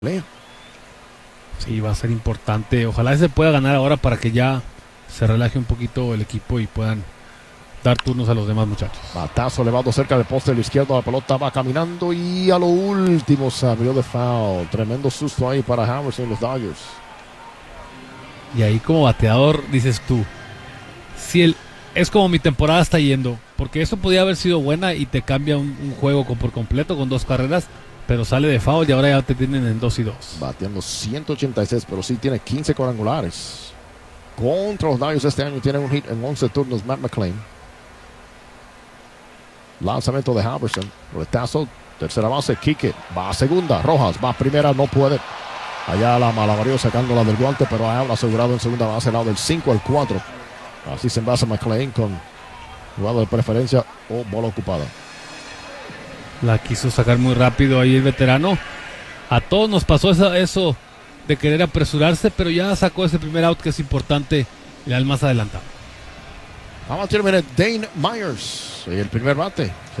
Sí, va a ser importante. Ojalá se pueda ganar ahora para que ya se relaje un poquito el equipo y puedan dar turnos a los demás muchachos. Batazo elevado cerca del poste de la izquierda. La pelota va caminando y a lo último se abrió de foul. Tremendo susto ahí para Harrison y los Dodgers. Y ahí como bateador dices tú, si es como mi temporada está yendo, porque eso podía haber sido buena y te cambia un juego por completo con 2 carreras, pero sale de foul y ahora ya te tienen en 2-2. Bateando 186, pero sí tiene 15 cuadrangulares. Contra los Dodgers este año tiene un hit en 11 turnos Matt McLain. Lanzamiento de Harrison. Retazo. Tercera base. Quique. Va a segunda. Rojas. Va a primera. No puede. Allá la malabareó sacándola del guante, pero ahora asegurado en segunda base, lado del 5 al 4. Así se envasa McLain con jugada de preferencia o bola ocupada. La quiso sacar muy rápido ahí el veterano. A todos nos pasó eso de querer apresurarse, pero ya sacó ese primer out que es importante y al más adelantado. Vamos a terminar Dane Myers. El primer bate.